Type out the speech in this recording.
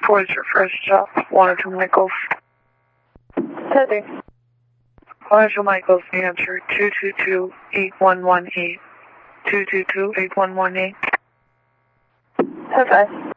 towards your first stop, 102 Michaels. Testing. 102 Michaels, answer 222-8118. 222-8118. Okay.